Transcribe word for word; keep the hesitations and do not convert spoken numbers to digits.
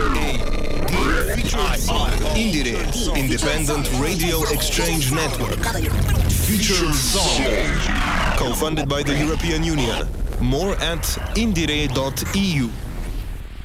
Indiere, Independent Radio Exchange Network. Future Song. Co-funded by the European Union. More at indiere dot e u.